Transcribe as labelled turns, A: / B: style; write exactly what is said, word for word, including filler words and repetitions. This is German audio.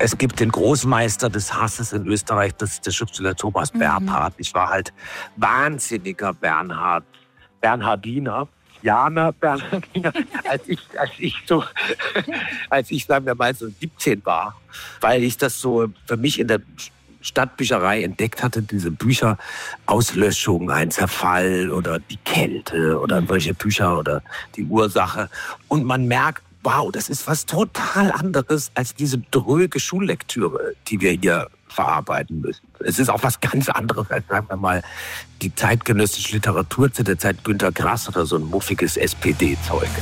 A: Es gibt den Großmeister des Hasses in Österreich, das ist der Schriftsteller Thomas mhm. Bernhard. Ich war halt wahnsinniger Bernhard, Bernhardiner. Jana Bernhardiner, als ich, als ich so, als ich, sagen wir mal, so siebzehn war, weil ich das so für mich in der Stadtbücherei entdeckt hatte, diese Bücher, Auslöschung, ein Zerfall oder die Kälte oder solche Bücher oder die Ursache. Und man merkt, wow, das ist was total anderes als diese dröge Schullektüre, die wir hier verarbeiten müssen. Es ist auch was ganz anderes als, sagen wir mal, die zeitgenössische Literatur zu der Zeit Günter Grass oder so ein muffiges S P D-Zeug.